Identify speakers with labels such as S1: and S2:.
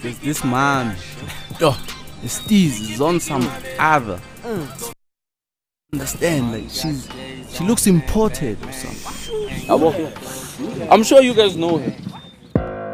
S1: There's this mom. Oh, the Steez is on some other. Understand? Like she looks imported or something.
S2: I'm sure you guys know her.